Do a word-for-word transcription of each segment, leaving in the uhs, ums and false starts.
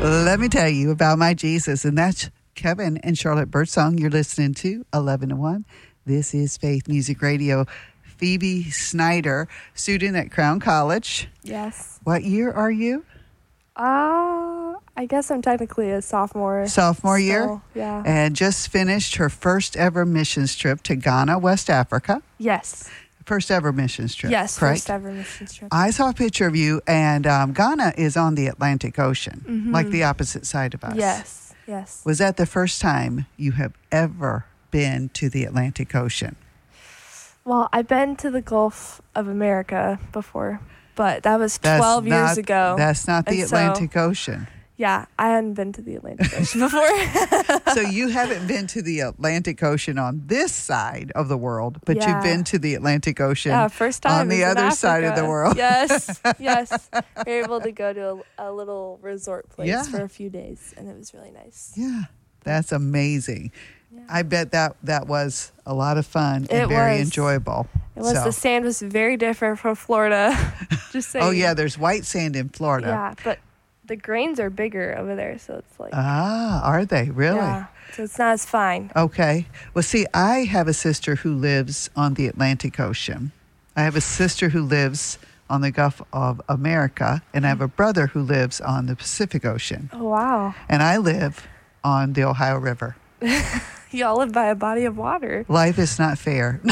Let me tell you about my Jesus, and that's Kevin and Charlotte Birdsong. You're listening to eleven to one. This is Faith Music Radio. Phoebe Snyder, student at Crown College. Yes. What year are you? Uh, I guess I'm technically a sophomore. Sophomore still, year? Yeah. And just finished her first ever missions trip to Ghana, West Africa. Yes. First ever missions trip. Yes, correct? first ever missions trip. I saw a picture of you, and um, Ghana is on the Atlantic Ocean, Mhm. like the opposite side of us. Yes, yes. Was that the first time you have ever been to the Atlantic Ocean? Well, I've been to the Gulf of America before, but that was That's twelve years not- ago. That's not the And so- Atlantic Ocean. Yeah, I hadn't been to the Atlantic Ocean before. So you haven't been to the Atlantic Ocean on this side of the world, but Yeah. you've been to the Atlantic Ocean Yeah, first time on the is in other side of the Africa. world. Yes, yes. We were able to go to a, a little resort place Yeah. for a few days, and it was really nice. Yeah, that's amazing. Yeah. I bet that that was a lot of fun and It very was. enjoyable. It was So- the sand was very different from Florida. Just saying. Oh, yeah, there's white sand in Florida. Yeah, but the grains are bigger over there, so it's like Ah, are they? Really? yeah, so it's not as fine. Okay. Well, see, I have a sister who lives on the Atlantic Ocean. I have a sister who lives on the Gulf of America, and I have a brother who lives on the Pacific Ocean. Oh wow, And I live on the Ohio River. y'all live by a body of water. Life is not fair.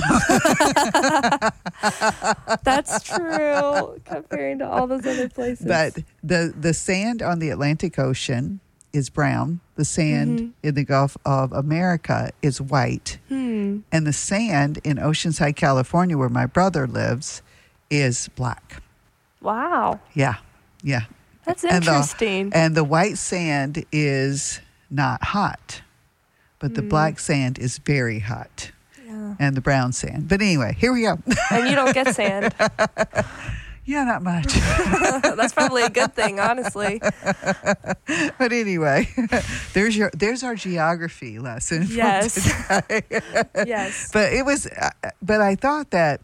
That's true comparing to all those other places. But the, the sand on the Atlantic Ocean is brown. The sand Mhm. in the Gulf of America is white. hmm. And the sand in Oceanside, California, where my brother lives, is black. Wow, Yeah. Yeah. that's And the- interesting. And the white sand is not hot, but the Mm. black sand is very hot, yeah. and the brown sand. But anyway, here we go. And you don't get sand. Yeah, not much. That's probably a good thing, honestly. But anyway, there's your there's our geography lesson. from Yes. today. Yes. But it was, uh, but I thought that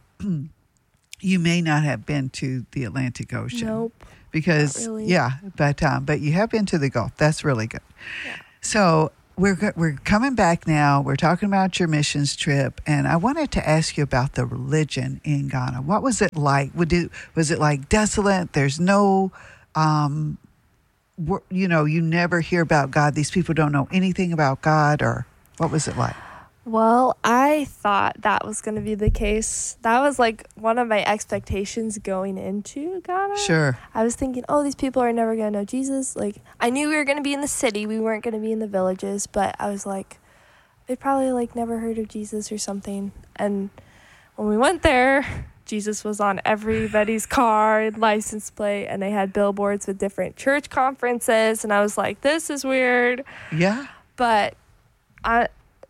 you may not have been to the Atlantic Ocean. Nope. Because Not really. yeah, but um, but you have been to the Gulf. That's really good. Yeah. So we're go- we're coming back now. We're talking about your missions trip, and I wanted to ask you about the religion in Ghana. What was it like? Would it, was it like desolate? There's no, um, wor- you know, you never hear about God. These people don't know anything about God, or what was it like? Well, I thought that was going to be the case. That was like one of my expectations going into Ghana. Sure. I was thinking, oh, these people are never going to know Jesus. Like, I knew we were going to be in the city. We weren't going to be in the villages. But I was like, they probably like never heard of Jesus or something. And when we went there, Jesus was on everybody's car and license plate. And they had billboards with different church conferences. And I was like, this is weird. Yeah. But I...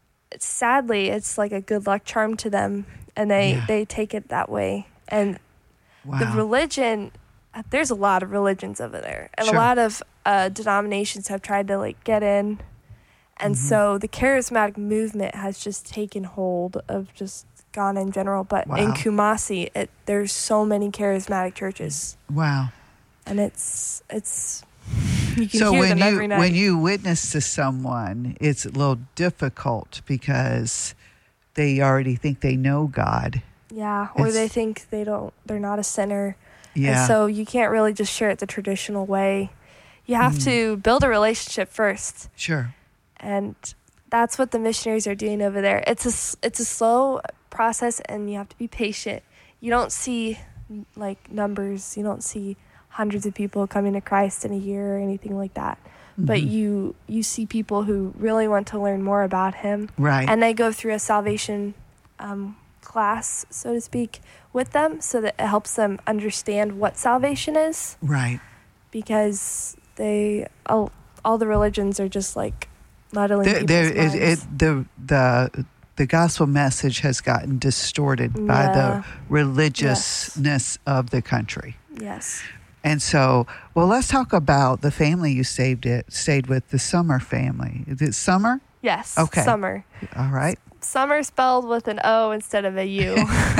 sadly it's like a good luck charm to them, and they Yeah. they take it that way. And Wow. the religion, there's a lot of religions over there, and Sure. a lot of uh denominations have tried to like get in, and Mhm. so the charismatic movement has just taken hold of just Ghana in general. But in Wow. Kumasi, it there's so many charismatic churches, Wow. and it's it's you can So hear when them you every night. when you witness to someone, it's a little difficult because they already think they know God. yeah, or they it's- think they don't, they're not a sinner. Yeah. And so you can't really just share it the traditional way. You have Mm. to build a relationship first. Sure. And that's what the missionaries are doing over there. It's a, s- it's a slow process, and you have to be patient. You don't see like numbers. You don't see hundreds of people coming to Christ in a year or anything like that. But Mhm. you you see people who really want to learn more about him. Right. And they go through a salvation um, class, so to speak, with them, so that it helps them understand what salvation is, right. because they all, all the religions are just like muddling There, people's there, it, minds. it, the the the gospel message has gotten distorted by Yeah. the religiousness of the country. Yes. And so, well, let's talk about the family you stayed it stayed with, the Summer family. Is it Summer? Yes. Okay. Summer. All right. Summer spelled with an O instead of a U.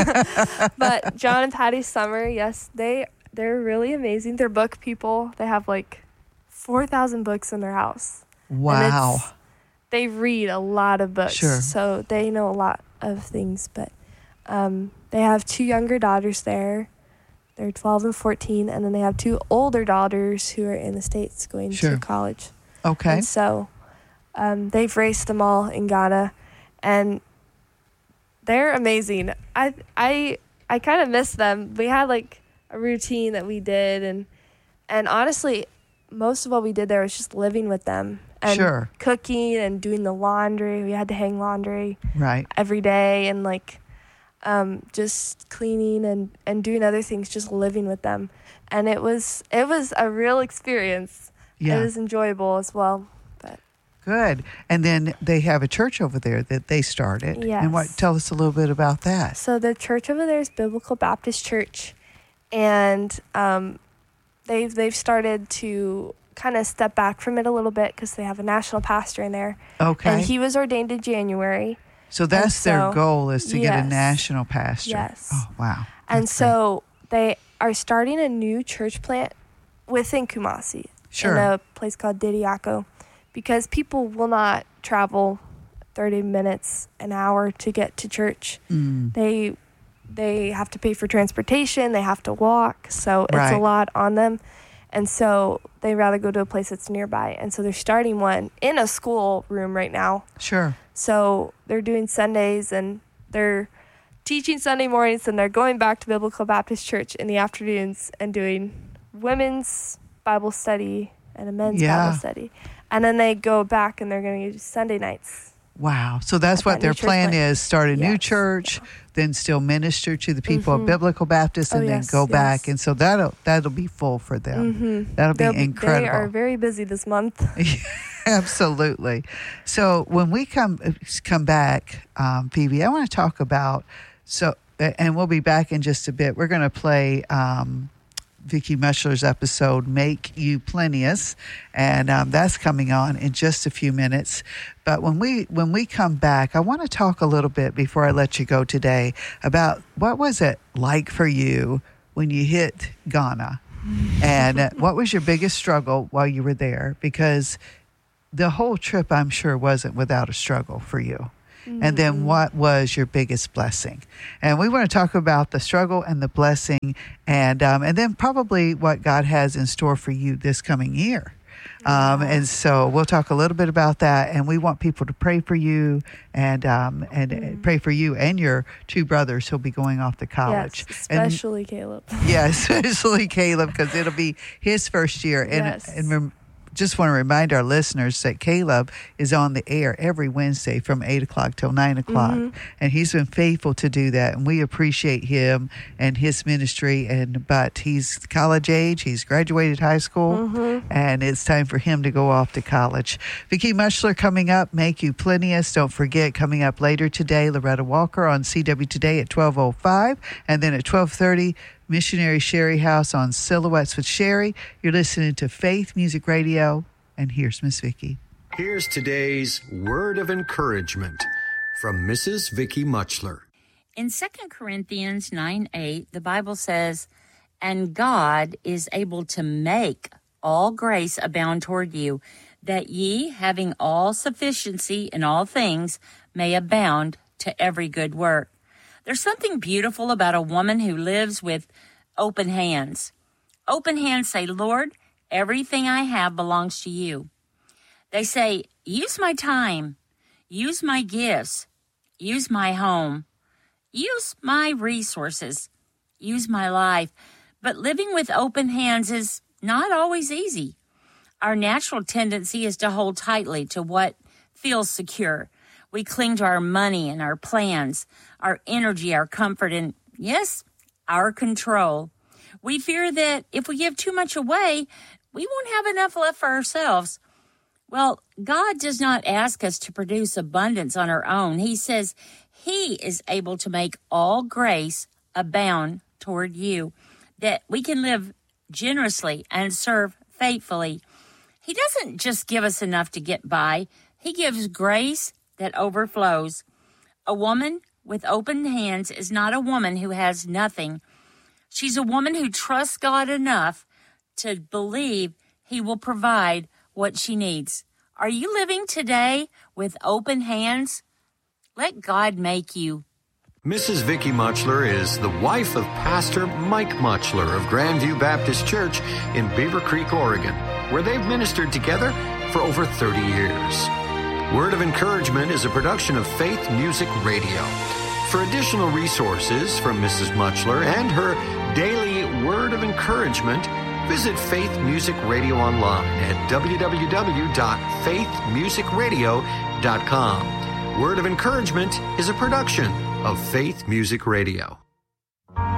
But John and Patty Summer, yes, they they're really amazing. They're book people. They have like four thousand books in their house. Wow. They read a lot of books, Sure. so they know a lot of things. But um, they have two younger daughters there. They're twelve and fourteen, and then they have two older daughters who are in the States going Sure. to college. Okay. And so um, they've raised them all in Ghana, and they're amazing. I I I kind of miss them. We had like a routine that we did, and and honestly, most of what we did there was just living with them and Sure. cooking and doing the laundry. We had to hang laundry Right. every day, and like um, just cleaning and, and doing other things, just living with them. And it was it was a real experience. Yeah. It was enjoyable as well. But Good. And then they have a church over there that they started. Yes. And what? Tell us a little bit about that. so the church over there is Biblical Baptist Church, and um, they've they've started to kind of step back from it a little bit because they have a national pastor in there, Okay. and he was ordained in January. So that's their so- goal, is to get a yes. national pastor. Yes. Oh, wow. And That's so they are starting a new church plant within Kumasi, Sure. in a place called Didiako, because people will not travel thirty minutes, an hour to get to church. great. Mm. They they have to pay for transportation, they have to walk, so it's Right. a lot on them. And so they rather go to a place that's nearby. And so they're starting one in a school room right now. Sure. So they're doing Sundays, and they're teaching Sunday mornings, and they're going back to Biblical Baptist Church in the afternoons and doing women's Bible study and a men's Yeah. Bible study. And then they go back and they're going to do Sunday nights. Wow. So that's At what that their new church plan plant. is, start a new Yes. church, then still minister to the people of Mhm. Biblical Baptist, Oh, and then yes, go back. yes. And so that'll that'll be full for them. Mm-hmm. That'll be They'll- incredible. They are very busy this month. Absolutely. So when we come come back, um, Phoebe, I want to talk about so, and we'll be back in just a bit. We're going to play um, Vicki Muchler's episode, "Make You Plenteous," and um, that's coming on in just a few minutes. But when we when we come back, I want to talk a little bit before I let you go today about what was it like for you when you hit Ghana, and what was your biggest struggle while you were there? Because the whole trip, I'm sure, wasn't without a struggle for you. And then what was your biggest blessing? And we want to talk about the struggle and the blessing, and um, and then probably what God has in store for you this coming year. Um, and so we'll talk a little bit about that, and we want people to pray for you and um, and Mm. pray for you and your two brothers who'll be going off to college. Yes, And- especially Caleb. yeah, especially Caleb, because it'll be his first year. And, Yes. and rem- just want to remind our listeners that Caleb is on the air every Wednesday from eight o'clock till nine o'clock. Mhm. And he's been faithful to do that. And we appreciate him and his ministry. And But he's college age. He's graduated high school. Mm-hmm. And it's time for him to go off to college. Vicki Muchler coming up, Make You Plenteous. Don't forget, coming up later today, Loretta Walker on C W Today at twelve oh five. And then at twelve thirty, Missionary Sherry House on Silhouettes with Sherry. You're listening to Faith Music Radio, and here's Miss Vicki. Here's today's word of encouragement from Missus Vicki Muchler. In Second Corinthians nine eight, the Bible says, "And God is able to make all grace abound toward you, that ye, having all sufficiency in all things, may abound to every good work." There's something beautiful about a woman who lives with open hands. Open hands say, "Lord, everything I have belongs to you." They say, "Use my time, use my gifts, use my home, use my resources, use my life." But living with open hands is not always easy. Our natural tendency is to hold tightly to what feels secure. We cling to our money and our plans, our energy, our comfort, and yes, our control. We fear that if we give too much away, we won't have enough left for ourselves. Well, God does not ask us to produce abundance on our own. He says He is able to make all grace abound toward you, that we can live generously and serve faithfully. He doesn't just give us enough to get by. He gives grace that overflows. A woman with open hands is not a woman who has nothing. She's a woman who trusts God enough to believe He will provide what she needs. Are you living today with open hands? Let God make you. Missus Vicki Muchler is the wife of Pastor Mike Muchler of Grandview Baptist Church in Beaver Creek, Oregon, where they've ministered together for over thirty years. Word of Encouragement is a production of Faith Music Radio. For additional resources from Missus Muchler and her daily Word of Encouragement, visit Faith Music Radio online at w w w dot faith music radio dot com. Word of Encouragement is a production of Faith Music Radio.